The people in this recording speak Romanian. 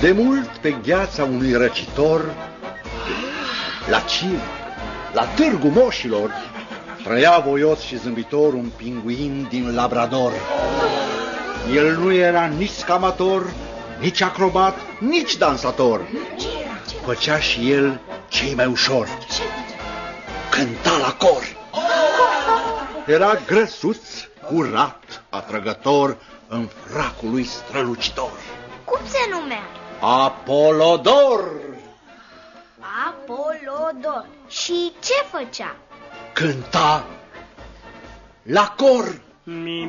De mult pe gheața unui răcitor, la Cim, la Târgu Moșilor, trăia voios și zâmbitor un pinguin din Labrador. El nu era nici scamator, nici acrobat, nici dansator. Făcea și el ce mai ușor: cânta la cor. Era grăsuț, curat, atrăgător, în fracul lui strălucitor. Cum se numea? Apolodor. Apolodor. Și ce făcea? Cânta la cor.